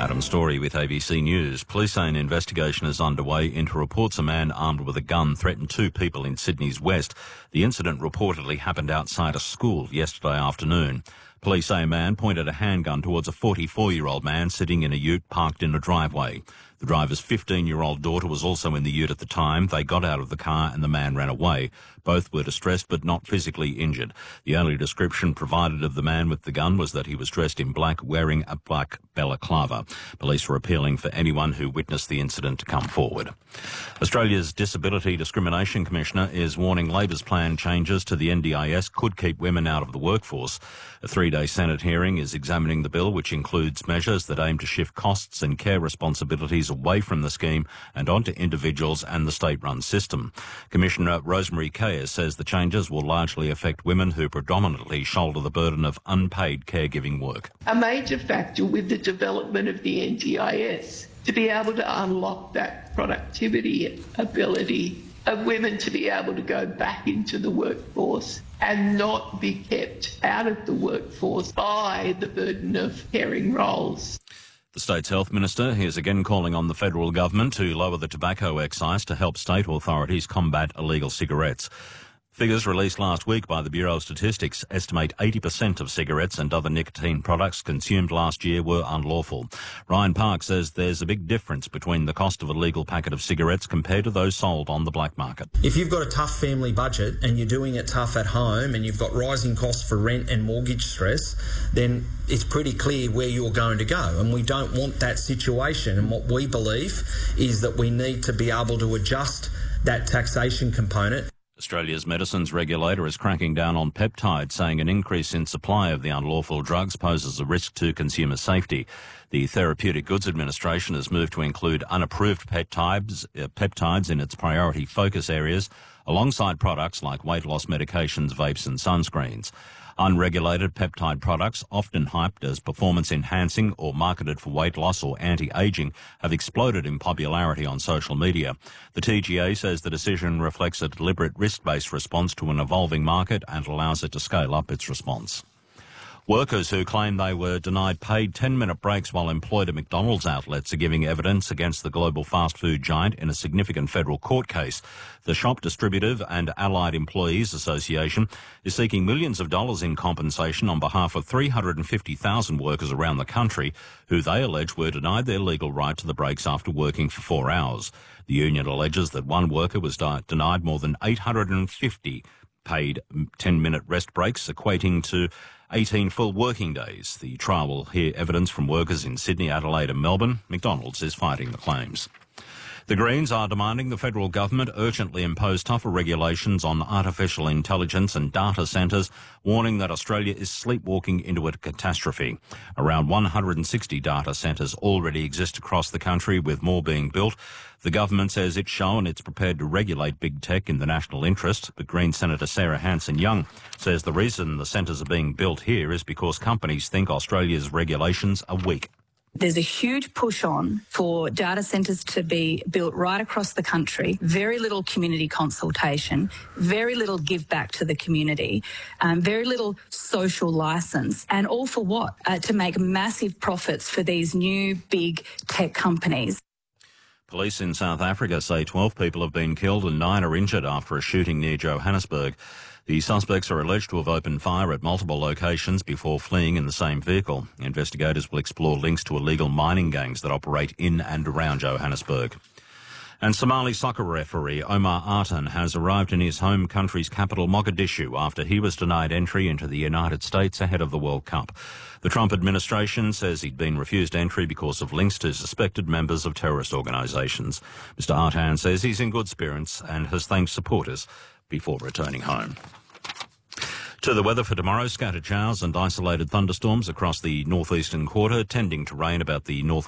Adam Story with ABC News. Police say an investigation is underway into reports a man armed with a gun threatened two people in Sydney's west. The incident reportedly happened outside a school yesterday afternoon. Police say a man pointed a handgun towards a 44-year-old man sitting in a ute parked in a driveway. The driver's 15-year-old daughter was also in the ute at the time. They got out of the car and the man ran away. Both were distressed but not physically injured. The only description provided of the man with the gun was that he was dressed in black, wearing a black balaclava. Police are appealing for anyone who witnessed the incident to come forward. Australia's Disability Discrimination Commissioner is warning Labor's planned changes to the NDIS could keep women out of the workforce. A three-day Senate hearing is examining the bill, which includes measures that aim to shift costs and care responsibilities away from the scheme and onto individuals and the state-run system. Commissioner Rosemary Kayes says the changes will largely affect women who predominantly shoulder the burden of unpaid caregiving work. A major factor with the development of the NDIS to be able to unlock that productivity ability of women to be able to go back into the workforce and not be kept out of the workforce by the burden of caring roles. The state's health minister is again calling on the federal government to lower the tobacco excise to help state authorities combat illegal cigarettes. Figures released last week by the Bureau of Statistics estimate 80% of cigarettes and other nicotine products consumed last year were unlawful. Ryan Park says there's a big difference between the cost of a legal packet of cigarettes compared to those sold on the black market. If you've got a tough family budget and you're doing it tough at home and you've got rising costs for rent and mortgage stress, then it's pretty clear where you're going to go. And we don't want that situation. And what we believe is that we need to be able to adjust that taxation component. Australia's medicines regulator is cracking down on peptides, saying an increase in supply of the unlawful drugs poses a risk to consumer safety. The Therapeutic Goods Administration has moved to include unapproved peptides in its priority focus areas, alongside products like weight loss medications, vapes and sunscreens. Unregulated peptide products, often hyped as performance-enhancing or marketed for weight loss or anti-aging, have exploded in popularity on social media. The TGA says the decision reflects a deliberate risk-based response to an evolving market and allows it to scale up its response. Workers who claim they were denied paid 10-minute breaks while employed at McDonald's outlets are giving evidence against the global fast food giant in a significant federal court case. The Shop Distributive and Allied Employees Association is seeking millions of dollars in compensation on behalf of 350,000 workers around the country who they allege were denied their legal right to the breaks after working for 4 hours. The union alleges that one worker was denied more than 850 paid 10-minute rest breaks, equating to 18 full working days. The trial will hear evidence from workers in Sydney, Adelaide and Melbourne. McDonald's is fighting the claims. The Greens are demanding the federal government urgently impose tougher regulations on artificial intelligence and data centres, warning that Australia is sleepwalking into a catastrophe. Around 160 data centres already exist across the country, with more being built. The government says it's shown it's prepared to regulate big tech in the national interest, but Green Senator Sarah Hanson-Young says the reason the centres are being built here is because companies think Australia's regulations are weak. There's a huge push on for data centres to be built right across the country, very little community consultation, very little give back to the community, very little social licence, and all for what? To make massive profits for these new big tech companies. Police in South Africa say 12 people have been killed and 9 are injured after a shooting near Johannesburg. The suspects are alleged to have opened fire at multiple locations before fleeing in the same vehicle. Investigators will explore links to illegal mining gangs that operate in and around Johannesburg. And Somali soccer referee Omar Artan has arrived in his home country's capital, Mogadishu, after he was denied entry into the United States ahead of the World Cup. The Trump administration says he'd been refused entry because of links to suspected members of terrorist organisations. Mr. Artan says he's in good spirits and has thanked supporters before returning home. To the weather for tomorrow, scattered showers and isolated thunderstorms across the northeastern quarter, tending to rain about the northwest